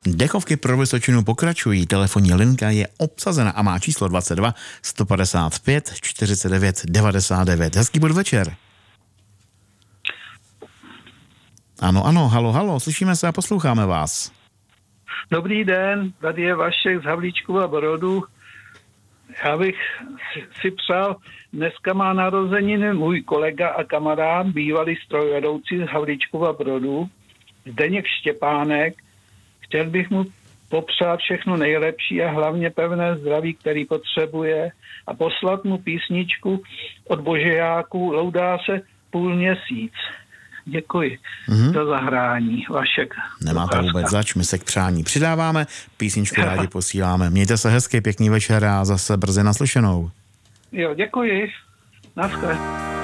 Dechovky pro Vysočinu pokračují, telefonní linka je obsazena a má číslo 22 155 49 99. Hezký podvečer. Ano, halo, slyšíme se a posloucháme vás. Dobrý den, tady je Vašek z Havlíčkova Brodu. Já bych si přál, dneska má narozeniny můj kolega a kamarád, bývalý strojvedoucí z Havlíčkova Brodu, Zdeněk Štěpánek. Chtěl bych mu popřát všechno nejlepší a hlavně pevné zdraví, který potřebuje, a poslat mu písničku od Božejáků Loudá se půl měsíc. Děkuji za zahrání. Vašek. Nemáte vůbec zač, my se k přání přidáváme, písničku rádi posíláme. Mějte se hezky, pěkný večer a zase brzy naslyšenou. Jo, děkuji. Naschle.